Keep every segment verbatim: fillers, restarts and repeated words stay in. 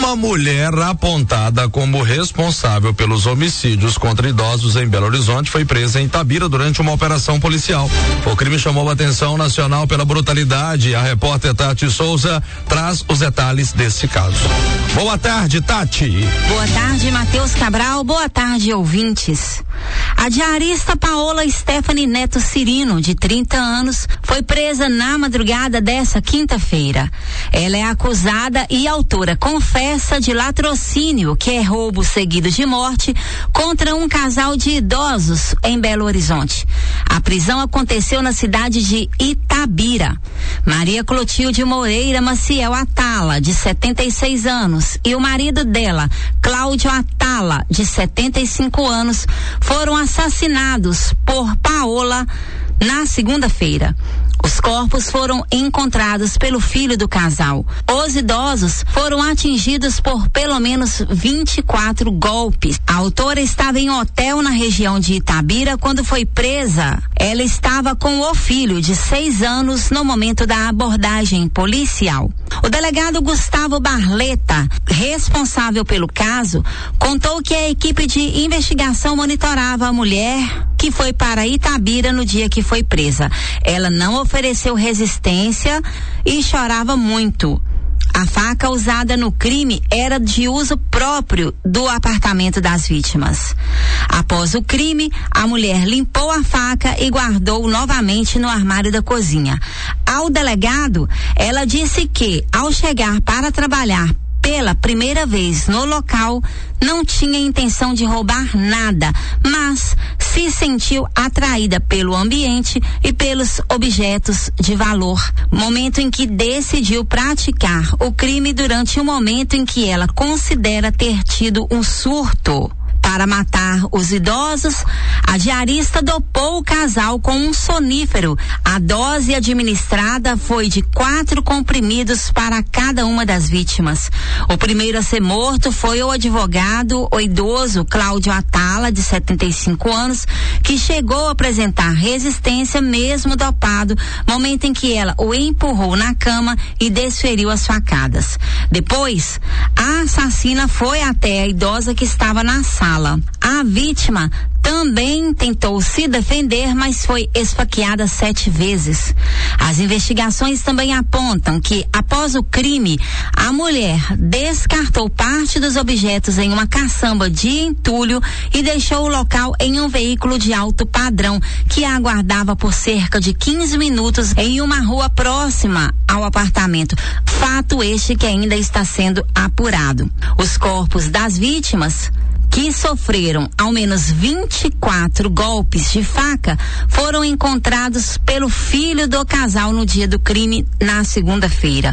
Uma mulher apontada como responsável pelos homicídios contra idosos em Belo Horizonte foi presa em Itabira durante uma operação policial. O crime chamou a atenção nacional pela brutalidade. A repórter Tati Souza traz os detalhes desse caso. Boa tarde, Tati. Boa tarde, Matheus Cabral. Boa tarde, ouvintes. A diarista Paola Stephanie Neto Cirino, de trinta anos, foi presa na madrugada dessa quinta-feira. Ela é acusada e autora confessa de latrocínio, que é roubo seguido de morte, contra um casal de idosos em Belo Horizonte. A prisão aconteceu na cidade de Itabira. Maria Clotilde Moreira Maciel Atala, de setenta e seis anos, e o marido dela, Cláudio Atala, de setenta e cinco anos, foram assassinados por Paola na segunda-feira. Os corpos foram encontrados pelo filho do casal. Os idosos foram atingidos por pelo menos vinte e quatro golpes. A autora estava em hotel na região de Itabira quando foi presa. Ela estava com o filho de seis anos no momento da abordagem policial. O delegado Gustavo Barleta, responsável pelo caso, contou que a equipe de investigação monitorava a mulher que foi para Itabira no dia que foi presa. Ela não ofereceu resistência e chorava muito. A faca usada no crime era de uso próprio do apartamento das vítimas. Após o crime, a mulher limpou a faca e guardou novamente no armário da cozinha. Ao delegado, ela disse que, ao chegar para trabalhar pela primeira vez no local, não tinha intenção de roubar nada, mas se sentiu atraída pelo ambiente e pelos objetos de valor. Momento em que decidiu praticar o crime durante o momento em que ela considera ter tido um surto. Para matar os idosos, a diarista dopou o casal com um sonífero. A dose administrada foi de quatro comprimidos para cada uma das vítimas. O primeiro a ser morto foi o advogado, o idoso Cláudio Atala, de setenta e cinco anos, que chegou a apresentar resistência mesmo dopado, momento em que ela o empurrou na cama e desferiu as facadas. Depois, a assassina foi até a idosa que estava na sala. A vítima também tentou se defender, mas foi esfaqueada sete vezes. As investigações também apontam que, após o crime, a mulher descartou parte dos objetos em uma caçamba de entulho e deixou o local em um veículo de alto padrão, que a aguardava por cerca de quinze minutos em uma rua próxima ao apartamento. Fato este que ainda está sendo apurado. Os corpos das vítimas, que sofreram ao menos vinte e quatro golpes de faca, foram encontrados pelo filho do casal no dia do crime, na segunda-feira.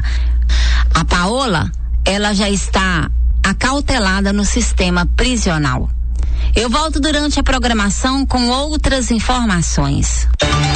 A Paola, ela já está acautelada no sistema prisional. Eu volto durante a programação com outras informações.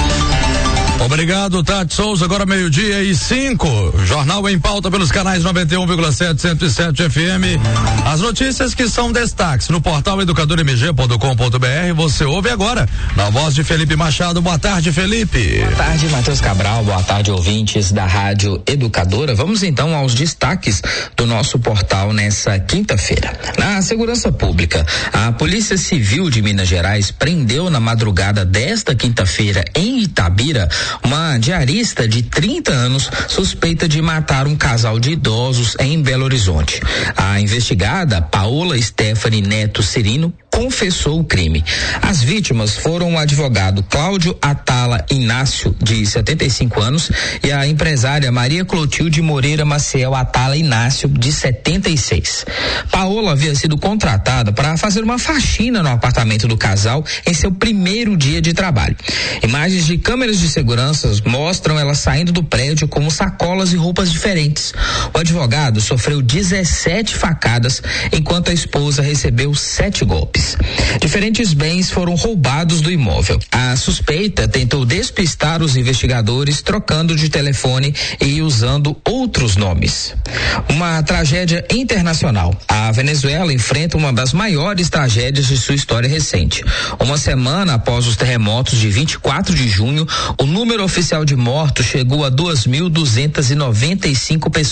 Obrigado, Tati Souza. Agora meio-dia e cinco. Jornal em pauta pelos canais noventa e um vírgula sete, cento e sete F M. As notícias que são destaques no portal educador m g ponto com ponto b r. Você ouve agora na voz de Felipe Machado. Boa tarde, Felipe. Boa tarde, Matheus Cabral. Boa tarde, ouvintes da Rádio Educadora. Vamos então aos destaques do nosso portal nessa quinta-feira. Na segurança pública, a Polícia Civil de Minas Gerais prendeu na madrugada desta quinta-feira em Itabira uma diarista de trinta anos suspeita de matar um casal de idosos em Belo Horizonte. A investigada, Paola Stephanie Neto Cirino, confessou o crime. As vítimas foram o advogado Cláudio Atala Inácio, de setenta e cinco anos, e a empresária Maria Clotilde Moreira Maciel Atala Inácio, de setenta e seis. Paola havia sido contratada para fazer uma faxina no apartamento do casal em seu primeiro dia de trabalho. Imagens de câmeras de segurança mostram ela saindo do prédio com sacolas e roupas diferentes. O advogado sofreu dezessete facadas, enquanto a esposa recebeu sete golpes. Diferentes bens foram roubados do imóvel. A suspeita tentou despistar os investigadores trocando de telefone e usando outros nomes. Uma tragédia internacional. A Venezuela enfrenta uma das maiores tragédias de sua história recente. Uma semana após os terremotos de vinte e quatro de junho, o número oficial de mortos chegou a duas mil duzentas e noventa e cinco pessoas.